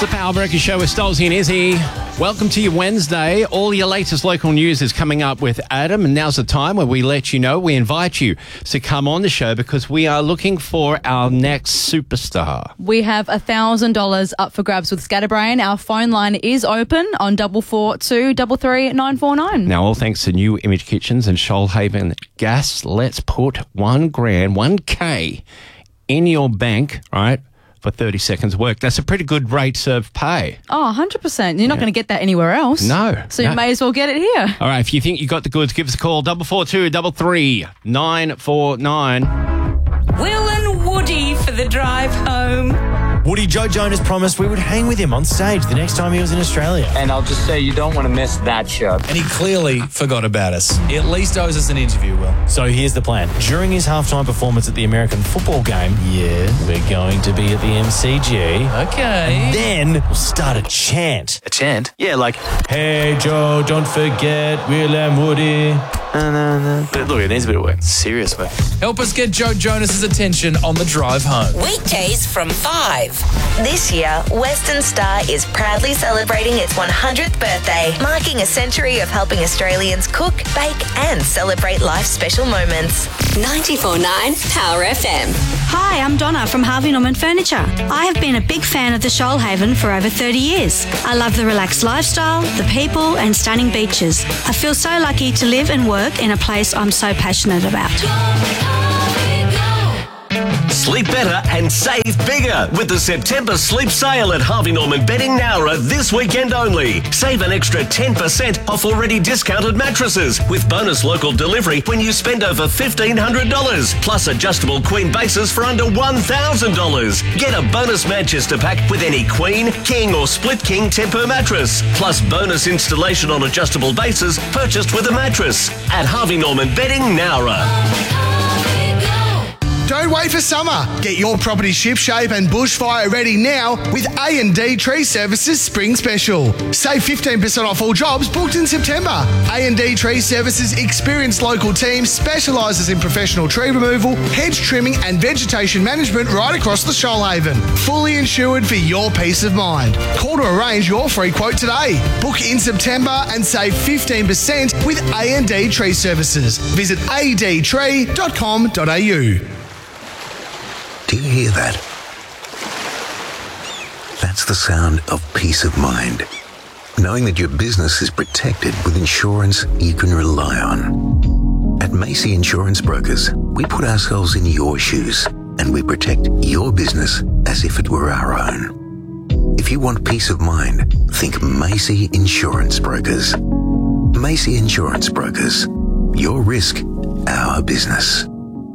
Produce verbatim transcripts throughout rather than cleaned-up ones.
The Power Breakers Show with Stolzy and Izzy. Welcome to your Wednesday. All your latest local news is coming up with Adam, and now's the time where we let you know, we invite you to come on the show because we are looking for our next superstar. We have one thousand dollars up for grabs with Scatterbrain. Our phone line is open on double four two three three nine four nine. Now, all thanks to New Image Kitchens and Shoalhaven Gas, let's put one grand, one K in your bank, right? For thirty seconds work. That's a pretty good rate of pay. Oh, one hundred percent. You're not yeah. going to get that anywhere else. No. So no. you may as well get it here. All right, if you think you got the goods, give us a call, double four two double three nine four nine. Will and Woody for the drive home. Woody, Joe Jonas promised we would hang with him on stage the next time he was in Australia. And I'll just say you don't want to miss that show. And he clearly forgot about us. He at least owes us an interview, Will. So here's the plan. During his halftime performance at the American football game, yeah, we're going to be at the M C G. Okay. And then we'll start a chant. A chant? Yeah, like, hey, Joe, don't forget Will and Woody. No, no, no. But look, it needs a bit of work. Serious work. Help us get Joe Jonas's attention on the drive home. Weekdays from five. This year, Western Star is proudly celebrating its one hundredth birthday, marking a century of helping Australians cook, bake and celebrate life's special moments. ninety-four point nine Power F M. Hi, I'm Donna from Harvey Norman Furniture. I have been a big fan of the Shoalhaven for over thirty years. I love the relaxed lifestyle, the people and stunning beaches. I feel so lucky to live and work in a place I'm so passionate about. Sleep better and save bigger with the September sleep sale at Harvey Norman Bedding Nowra this weekend only. Save an extra ten percent off already discounted mattresses with bonus local delivery when you spend over fifteen hundred dollars, plus adjustable queen bases for under one thousand dollars. Get a bonus Manchester pack with any queen, king or split king Tempur mattress, plus bonus installation on adjustable bases purchased with a mattress at Harvey Norman Bedding Nowra. Don't wait for summer. Get your property shipshape and bushfire ready now with A and D Tree Services Spring Special. Save fifteen percent off all jobs booked in September. A and D Tree Services experienced local team specialises in professional tree removal, hedge trimming and vegetation management right across the Shoalhaven. Fully insured for your peace of mind. Call to arrange your free quote today. Book in September and save fifteen percent with A and D Tree Services. Visit a d tree dot com dot a u. Do you hear that? That's the sound of peace of mind. Knowing that your business is protected with insurance you can rely on. At Macy Insurance Brokers, we put ourselves in your shoes and we protect your business as if it were our own. If you want peace of mind, think Macy Insurance Brokers. Macy Insurance Brokers. Your risk, our business.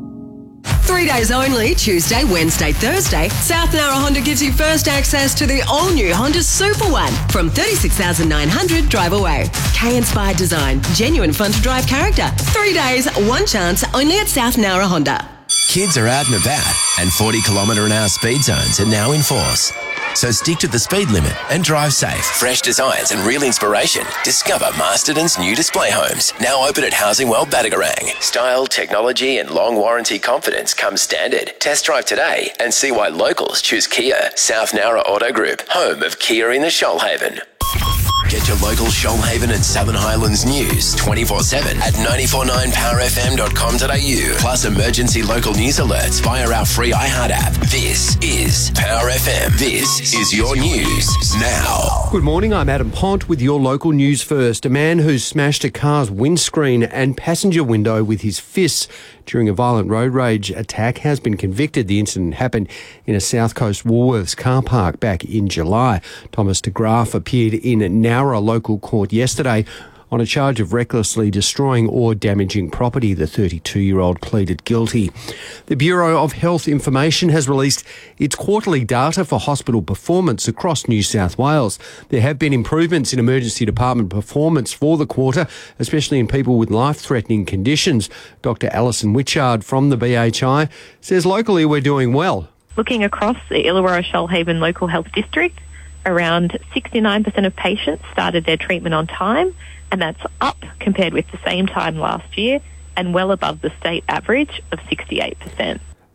Three days only, Tuesday, Wednesday, Thursday, South Nowra Honda gives you first access to the all-new Honda Super One from thirty-six thousand nine hundred drive away. K-inspired design, genuine fun-to-drive character. Three days, one chance, only at South Nowra Honda. Kids are out and about, and forty kilometre an hour speed zones are now in force. So stick to the speed limit and drive safe. Fresh designs and real inspiration. Discover Masterton's new display homes. Now open at Housing World Batagarang. Style, technology and long warranty confidence comes standard. Test drive today and see why locals choose Kia. South Nowra Auto Group, home of Kia in the Shoalhaven. Get your local Shoalhaven and Southern Highlands news twenty-four seven at nine four nine power f m dot com dot a u. Plus emergency local news alerts via our free iHeart app. This is Power F M. This is your news now. Good morning, I'm Adam Pont with your local news first. A man who smashed a car's windscreen and passenger window with his fists during a violent road rage attack has been convicted. The incident happened in a South Coast Woolworths car park back in July. Thomas de Graaf appeared in Nowra local court yesterday on a charge of recklessly destroying or damaging property. The thirty-two-year-old pleaded guilty. The Bureau of Health Information has released its quarterly data for hospital performance across New South Wales. There have been improvements in emergency department performance for the quarter, especially in people with life-threatening conditions. Doctor Alison Witchard from the B H I says locally we're doing well. Looking across the Illawarra Shoalhaven Local Health District, around sixty-nine percent of patients started their treatment on time, and that's up compared with the same time last year and well above the state average of sixty-eight percent.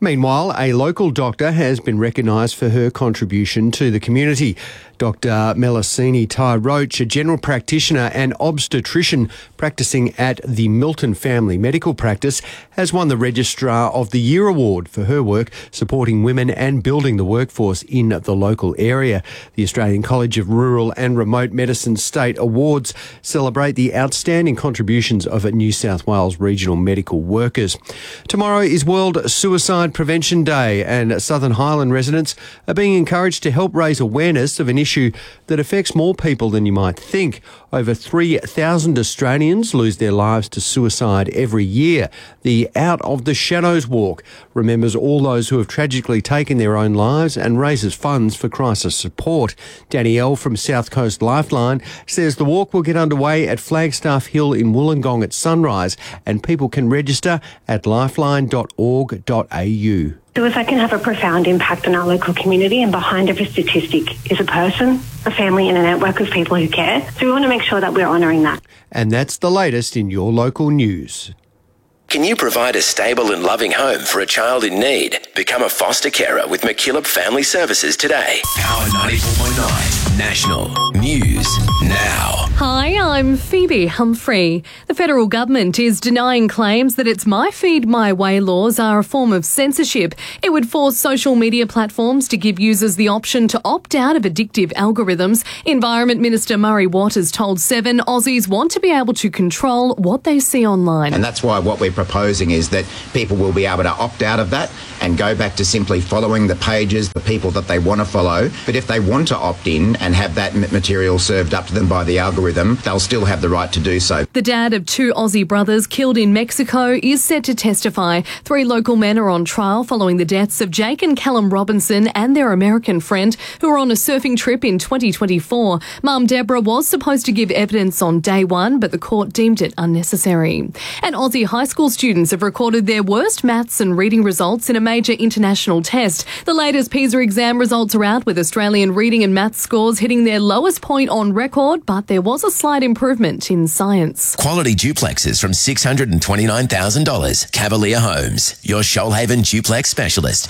Meanwhile, a local doctor has been recognised for her contribution to the community. Doctor Melusine Tai Roach, a general practitioner and obstetrician practising at the Milton Family Medical Practice, has won the Registrar of the Year award for her work supporting women and building the workforce in the local area. The Australian College of Rural and Remote Medicine State Awards celebrate the outstanding contributions of New South Wales regional medical workers. Tomorrow is World Suicide Prevention Day, and Southern Highland residents are being encouraged to help raise awareness of an issue that affects more people than you might think. Over three thousand Australians lose their lives to suicide every year. The Out of the Shadows Walk remembers all those who have tragically taken their own lives and raises funds for crisis support. Danielle from South Coast Lifeline says the walk will get underway at Flagstaff Hill in Wollongong at sunrise, and people can register at lifeline dot org dot a u. Suicide can have a profound impact on our local community, and behind every statistic is a person, a family and a network of people who care. So we want to make sure that we're honouring that. And that's the latest in your local news. Can you provide a stable and loving home for a child in need? Become a foster carer with McKillop Family Services today. Power ninety-four point nine National News Now. Hi, I'm Phoebe Humphrey. The federal government is denying claims that its My Feed My Way laws are a form of censorship. It would force social media platforms to give users the option to opt out of addictive algorithms. Environment Minister Murray Waters told Seven Aussies want to be able to control what they see online. And that's why what we're proposing is that people will be able to opt out of that and go back to simply following the pages, the people that they want to follow. But if they want to opt in and have that material served up to them by the algorithm, they'll still have the right to do so. The dad of two Aussie brothers killed in Mexico is set to testify. Three local men are on trial following the deaths of Jake and Callum Robinson and their American friend who were on a surfing trip in twenty twenty-four. Mum Deborah was supposed to give evidence on day one, but the court deemed it unnecessary. And Aussie high school students have recorded their worst maths and reading results in a major international test. The latest PISA exam results are out, with Australian reading and maths scores hitting their lowest point on record, but there was a slight improvement in science. Quality duplexes from six hundred twenty-nine thousand dollars. Cavalier Homes, your Shoalhaven duplex specialist.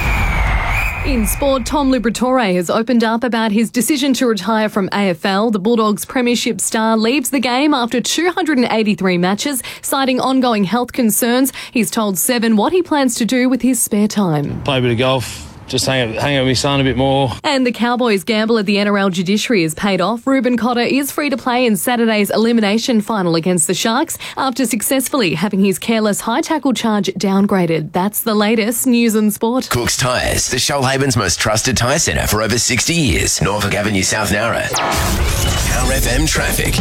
In sport, Tom Liberatore has opened up about his decision to retire from A F L. The Bulldogs premiership star leaves the game after two hundred eighty-three matches, citing ongoing health concerns. He's told Seven what he plans to do with his spare time. Play a bit of golf. Just hang out, hang out with my son a bit more. And the Cowboys' gamble at the N R L judiciary has paid off. Ruben Cotter is free to play in Saturday's elimination final against the Sharks after successfully having his careless high tackle charge downgraded. That's the latest news and sport. Cook's Tyres, the Shoalhaven's most trusted tyre centre for over sixty years. Norfolk Avenue, South Nowra. Power F M traffic.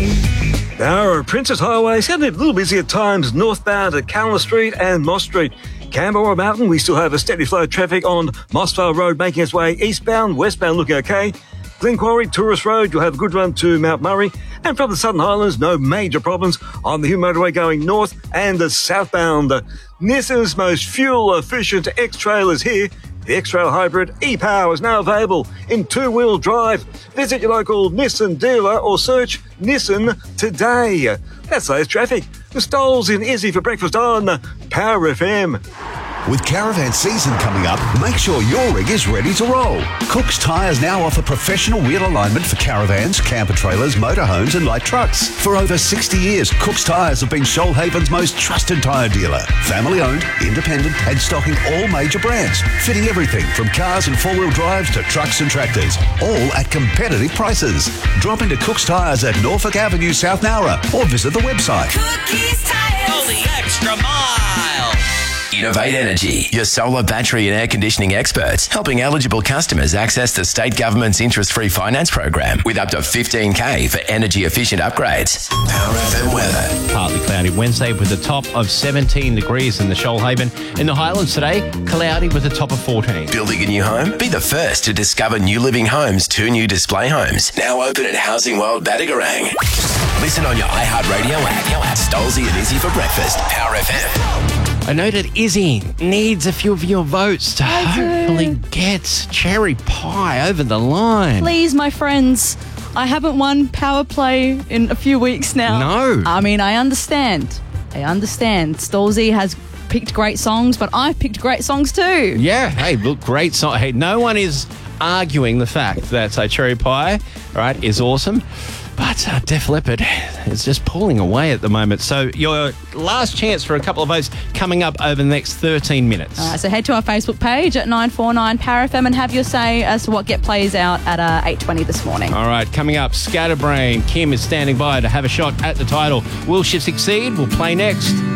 Our Princess Highway is getting a little busy at times northbound at Callan Street and Moss Street. Canberra Mountain, we still have a steady flow of traffic on Mossvale Road making its way eastbound, westbound looking okay. Glen Quarry, Tourist Road, you'll have a good run to Mount Murray. And from the Southern Highlands, no major problems on the Hume Motorway going north and the southbound. Nissan's most fuel-efficient X-Trail is here. The X-Trail Hybrid e-Power is now available in two-wheel drive. Visit your local Nissan dealer or search Nissan today. That's latest traffic. The Stoles in Izzy for breakfast on Power F M. With caravan season coming up, make sure your rig is ready to roll. Cook's Tyres now offer professional wheel alignment for caravans, camper trailers, motorhomes and light trucks. For over sixty years, Cook's Tyres have been Shoalhaven's most trusted tyre dealer. Family owned, independent and stocking all major brands. Fitting everything from cars and four-wheel drives to trucks and tractors. All at competitive prices. Drop into Cook's Tyres at Norfolk Avenue, South Nowra or visit the website. Cookies Tyres. Go the extra mile. Innovate Energy, your solar, battery and air conditioning experts, helping eligible customers access the state government's interest-free finance program with up to fifteen K for energy-efficient upgrades. Power F M weather. Partly cloudy Wednesday with a top of seventeen degrees in the Shoalhaven. In the Highlands today, cloudy with a top of fourteen. Building a new home? Be the first to discover New Living Homes' two new display homes. Now open at Housing World Badagarang. Listen on your iHeartRadio app. Stolzy and Izzy for breakfast. Power F M. I know that Izzy needs a few of your votes to hopefully get Cherry Pie over the line. Please, my friends. I haven't won Power Play in a few weeks now. No. I mean, I understand. I understand. Stolzy has picked great songs, but I've picked great songs too. Yeah, hey, look, great song. Hey, no one is arguing the fact that uh, Cherry Pie, right, is awesome. But uh, Def Leppard is just pulling away at the moment. So your last chance for a couple of votes coming up over the next thirteen minutes. All right, so head to our Facebook page at nine four nine Power F M and have your say as to what get plays out at uh, eight twenty this morning. All right, coming up, Scatterbrain. Kim is standing by to have a shot at the title. Will she succeed? We'll play next.